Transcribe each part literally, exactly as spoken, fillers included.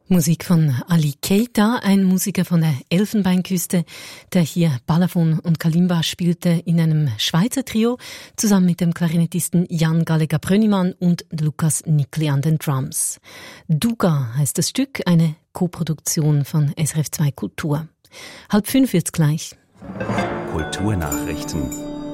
Musik von Ali Keita, ein Musiker von der Elfenbeinküste, der hier Balafon und Kalimba spielte in einem Schweizer Trio, zusammen mit dem Klarinettisten Jan Gallagher-Brönnimann und Lukas Nickli an den Drums. Duga heißt das Stück, eine Koproduktion von S R F zwei Kultur. Halb fünf wird's gleich. Kulturnachrichten.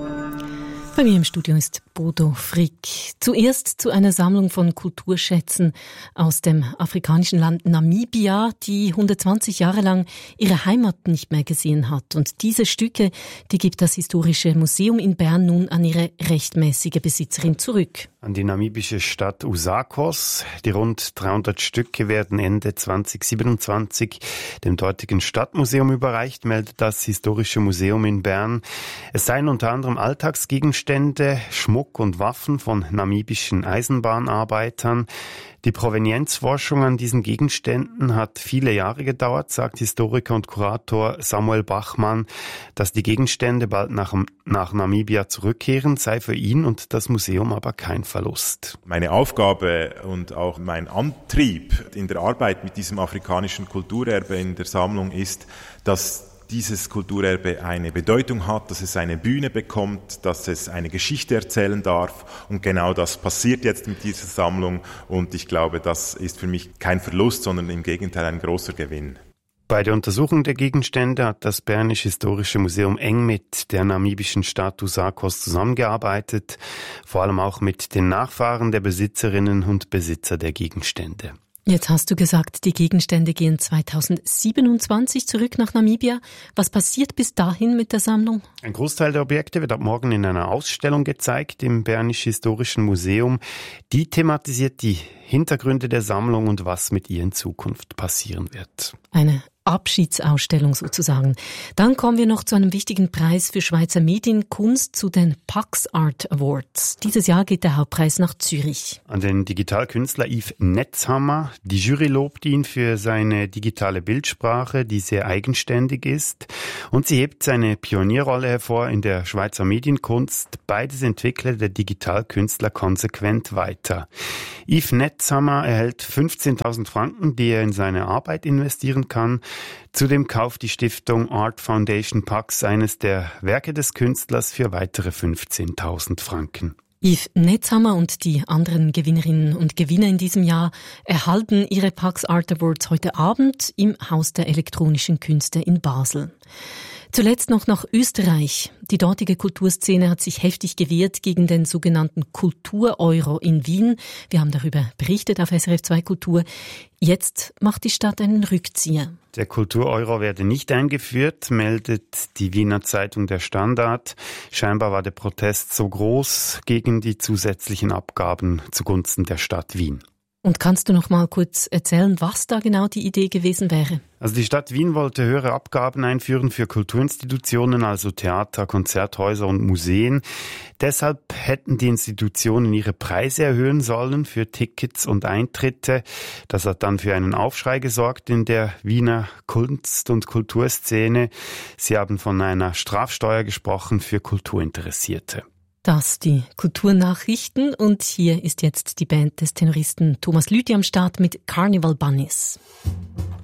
Bei mir im Studio ist Bodo Frick. Zuerst zu einer Sammlung von Kulturschätzen aus dem afrikanischen Land Namibia, die hundertzwanzig Jahre lang ihre Heimat nicht mehr gesehen hat. Und diese Stücke, die gibt das Historische Museum in Bern nun an ihre rechtmäßige Besitzerin zurück. An die namibische Stadt Usakos. Die rund dreihundert Stücke werden Ende zwanzig siebenundzwanzig dem dortigen Stadtmuseum überreicht, meldet das Historische Museum in Bern. Es seien unter anderem Alltagsgegenstände, Schmuck und Waffen von namibischen Eisenbahnarbeitern. Die Provenienzforschung an diesen Gegenständen hat viele Jahre gedauert, sagt Historiker und Kurator Samuel Bachmann. Dass die Gegenstände bald nach, nach Namibia zurückkehren, sei für ihn und das Museum aber kein Verlust. Meine Aufgabe und auch mein Antrieb in der Arbeit mit diesem afrikanischen Kulturerbe in der Sammlung ist, dass dieses Kulturerbe eine Bedeutung hat, dass es eine Bühne bekommt, dass es eine Geschichte erzählen darf. Und genau das passiert jetzt mit dieser Sammlung. Und ich glaube, das ist für mich kein Verlust, sondern im Gegenteil ein großer Gewinn. Bei der Untersuchung der Gegenstände hat das Bernische Historische Museum eng mit der namibischen Stadt Usakos zusammengearbeitet, vor allem auch mit den Nachfahren der Besitzerinnen und Besitzer der Gegenstände. Jetzt hast du gesagt, die Gegenstände gehen zweitausendsiebenundzwanzig zurück nach Namibia. Was passiert bis dahin mit der Sammlung? Ein Großteil der Objekte wird ab morgen in einer Ausstellung gezeigt im Bernischen Historischen Museum. Die thematisiert die Hintergründe der Sammlung und was mit ihr in Zukunft passieren wird. Eine Abschiedsausstellung sozusagen. Dann kommen wir noch zu einem wichtigen Preis für Schweizer Medienkunst, zu den Pax Art Awards. Dieses Jahr geht der Hauptpreis nach Zürich. An den Digitalkünstler Yves Netzhammer. Die Jury lobt ihn für seine digitale Bildsprache, die sehr eigenständig ist. Und sie hebt seine Pionierrolle hervor in der Schweizer Medienkunst. Beides entwickle der Digitalkünstler konsequent weiter. Yves Netzhammer erhält fünfzehntausend Franken, die er in seine Arbeit investieren kann. Zudem kauft die Stiftung Art Foundation Pax eines der Werke des Künstlers für weitere fünfzehntausend Franken. Yves Netzhammer und die anderen Gewinnerinnen und Gewinner in diesem Jahr erhalten ihre Pax Art Awards heute Abend im Haus der elektronischen Künste in Basel. Zuletzt noch nach Österreich. Die dortige Kulturszene hat sich heftig gewehrt gegen den sogenannten Kultur-Euro in Wien. Wir haben darüber berichtet auf S R F zwei Kultur. Jetzt macht die Stadt einen Rückzieher. Der Kultur-Euro werde nicht eingeführt, meldet die Wiener Zeitung Der Standard. Scheinbar war der Protest so groß gegen die zusätzlichen Abgaben zugunsten der Stadt Wien. Und kannst du noch mal kurz erzählen, was da genau die Idee gewesen wäre? Also die Stadt Wien wollte höhere Abgaben einführen für Kulturinstitutionen, also Theater, Konzerthäuser und Museen. Deshalb hätten die Institutionen ihre Preise erhöhen sollen für Tickets und Eintritte. Das hat dann für einen Aufschrei gesorgt in der Wiener Kunst- und Kulturszene. Sie haben von einer Strafsteuer gesprochen für Kulturinteressierte. Das die Kulturnachrichten und hier ist jetzt die Band des Tenoristen Thomas Lüthi am Start mit Carnival Bunnies.